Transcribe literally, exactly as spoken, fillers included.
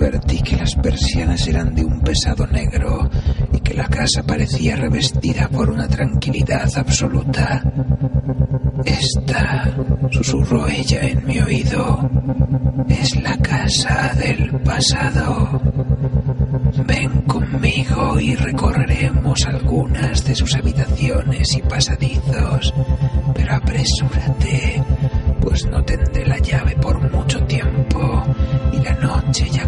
advertí que las persianas eran de un pesado negro y que la casa parecía revestida por una tranquilidad absoluta. «Esta», susurró ella en mi oído, «es la casa del pasado. Ven conmigo y recorreremos algunas de sus habitaciones y pasadizos, pero apresúrate, pues no tendré la llave por mucho tiempo y la noche ya